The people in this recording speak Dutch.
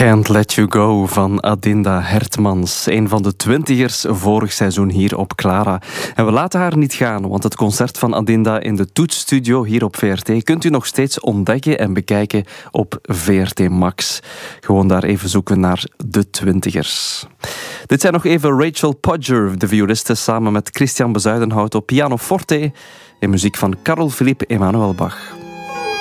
Can't Let You Go van Adinda Hertmans. Een van de 20ers vorig seizoen hier op Clara. En we laten haar niet gaan, want het concert van Adinda in de Toetsstudio hier op VRT kunt u nog steeds ontdekken en bekijken op VRT Max. Gewoon daar even zoeken naar de 20ers. Dit zijn nog even Rachel Podger, de violiste, samen met Christian Bezuidenhout op pianoforte en muziek van Carl Philipp Emanuel Bach.